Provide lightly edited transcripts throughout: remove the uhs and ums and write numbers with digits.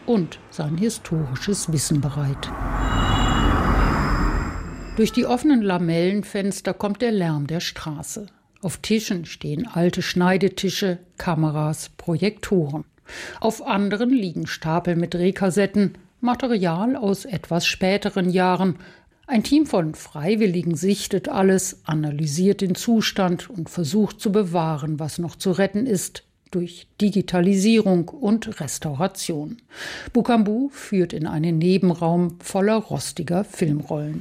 und sein historisches Wissen bereit. Durch die offenen Lamellenfenster kommt der Lärm der Straße. Auf Tischen stehen alte Schneidetische, Kameras, Projektoren. Auf anderen liegen Stapel mit Drehkassetten, Material aus etwas späteren Jahren. Ein Team von Freiwilligen sichtet alles, analysiert den Zustand und versucht zu bewahren, was noch zu retten ist, durch Digitalisierung und Restauration. Boucambou führt in einen Nebenraum voller rostiger Filmrollen.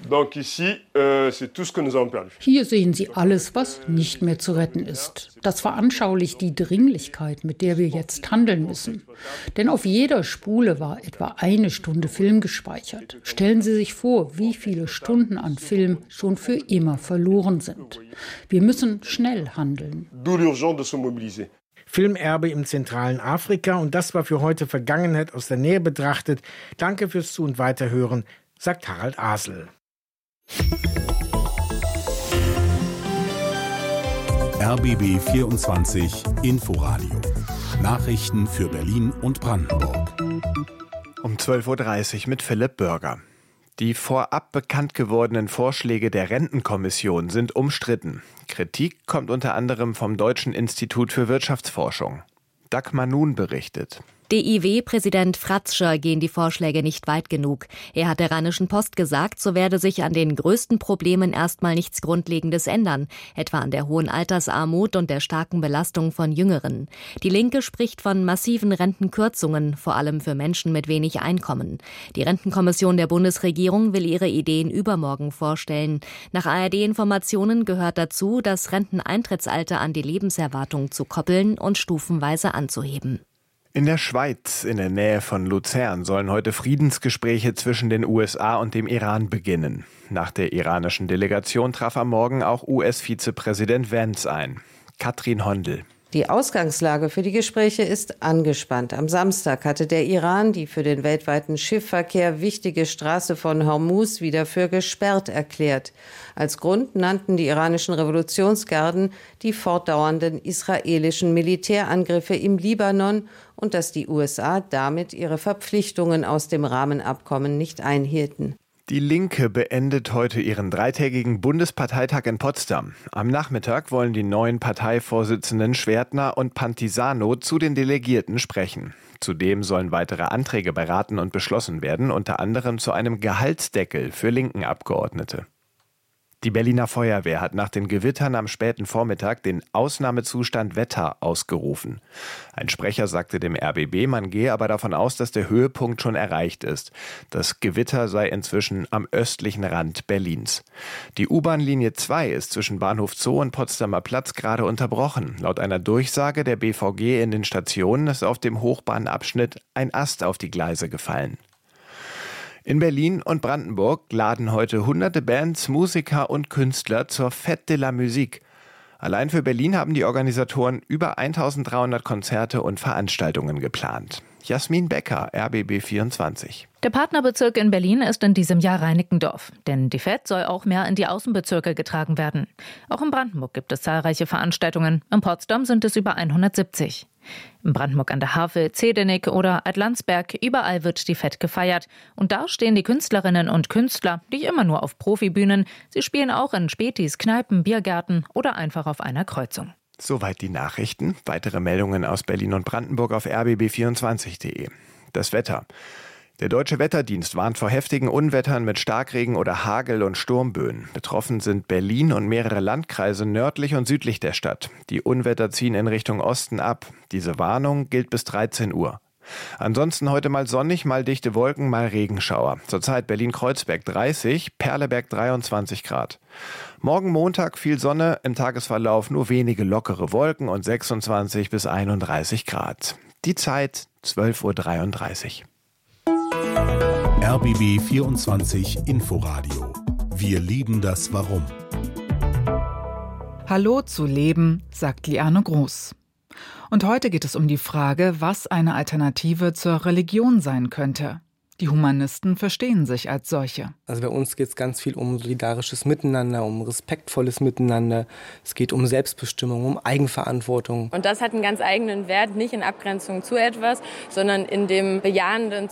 Hier sehen Sie alles, was nicht mehr zu retten ist. Das veranschaulicht die Dringlichkeit, mit der wir jetzt handeln müssen. Denn auf jeder Spule war etwa 1 Stunde Film gespeichert. Stellen Sie sich vor, wie viele Stunden an Film schon für immer verloren sind. Wir müssen schnell handeln. Filmerbe im zentralen Afrika, und das war für heute Vergangenheit aus der Nähe betrachtet. Danke fürs Zu- und Weiterhören, sagt Harald Asel. RBB 24 Inforadio. Nachrichten für Berlin und Brandenburg. Um 12.30 Uhr mit Philipp Bürger. Die vorab bekannt gewordenen Vorschläge der Rentenkommission sind umstritten. Kritik kommt unter anderem vom Deutschen Institut für Wirtschaftsforschung. Dagmar Nun berichtet. DIW-Präsident Fratscher gehen die Vorschläge nicht weit genug. Er hat der Rheinischen Post gesagt, so werde sich an den größten Problemen erstmal nichts Grundlegendes ändern, etwa an der hohen Altersarmut und der starken Belastung von Jüngeren. Die Linke spricht von massiven Rentenkürzungen, vor allem für Menschen mit wenig Einkommen. Die Rentenkommission der Bundesregierung will ihre Ideen übermorgen vorstellen. Nach ARD-Informationen gehört dazu, das Renteneintrittsalter an die Lebenserwartung zu koppeln und stufenweise anzuheben. In der Schweiz, in der Nähe von Luzern, sollen heute Friedensgespräche zwischen den USA und dem Iran beginnen. Nach der iranischen Delegation traf am Morgen auch US-Vizepräsident Vance ein. Katrin Hondel. Die Ausgangslage für die Gespräche ist angespannt. Am Samstag hatte der Iran die für den weltweiten Schiffverkehr wichtige Straße von Hormuz wieder für gesperrt erklärt. Als Grund nannten die iranischen Revolutionsgarden die fortdauernden israelischen Militärangriffe im Libanon und dass die USA damit ihre Verpflichtungen aus dem Rahmenabkommen nicht einhielten. Die Linke beendet heute ihren 3-tägigen Bundesparteitag in Potsdam. Am Nachmittag wollen die neuen Parteivorsitzenden Schwertner und Pantisano zu den Delegierten sprechen. Zudem sollen weitere Anträge beraten und beschlossen werden, unter anderem zu einem Gehaltsdeckel für linken Abgeordnete. Die Berliner Feuerwehr hat nach den Gewittern am späten Vormittag den Ausnahmezustand Wetter ausgerufen. Ein Sprecher sagte dem RBB, man gehe aber davon aus, dass der Höhepunkt schon erreicht ist. Das Gewitter sei inzwischen am östlichen Rand Berlins. Die U-Bahn-Linie 2 ist zwischen Bahnhof Zoo und Potsdamer Platz gerade unterbrochen. Laut einer Durchsage der BVG in den Stationen ist auf dem Hochbahnabschnitt ein Ast auf die Gleise gefallen. In Berlin und Brandenburg laden heute hunderte Bands, Musiker und Künstler zur Fête de la Musique. Allein für Berlin haben die Organisatoren über 1300 Konzerte und Veranstaltungen geplant. Jasmin Becker, RBB 24. Der Partnerbezirk in Berlin ist in diesem Jahr Reinickendorf. Denn die Fête soll auch mehr in die Außenbezirke getragen werden. Auch in Brandenburg gibt es zahlreiche Veranstaltungen. In Potsdam sind es über 170. In Brandenburg an der Havel, Zedenik oder Adlandsberg, überall wird die Fête gefeiert. Und da stehen die Künstlerinnen und Künstler nicht immer nur auf Profibühnen. Sie spielen auch in Spätis, Kneipen, Biergärten oder einfach auf einer Kreuzung. Soweit die Nachrichten. Weitere Meldungen aus Berlin und Brandenburg auf rbb24.de. Das Wetter. Der Deutsche Wetterdienst warnt vor heftigen Unwettern mit Starkregen oder Hagel und Sturmböen. Betroffen sind Berlin und mehrere Landkreise nördlich und südlich der Stadt. Die Unwetter ziehen in Richtung Osten ab. Diese Warnung gilt bis 13 Uhr. Ansonsten heute mal sonnig, mal dichte Wolken, mal Regenschauer. Zurzeit Berlin-Kreuzberg 30, Perleberg 23 Grad. Morgen Montag viel Sonne, im Tagesverlauf nur wenige lockere Wolken und 26 bis 31 Grad. Die Zeit 12.33 Uhr. RBB 24 Inforadio. Wir lieben das Warum. Hallo zu Leben, sagt Liane Groß. Und heute geht es um die Frage, was eine Alternative zur Religion sein könnte. Die Humanisten verstehen sich als solche. Also bei uns geht es ganz viel um solidarisches Miteinander, um respektvolles Miteinander. Es geht um Selbstbestimmung, um Eigenverantwortung. Und das hat einen ganz eigenen Wert, nicht in Abgrenzung zu etwas, sondern in dem bejahenden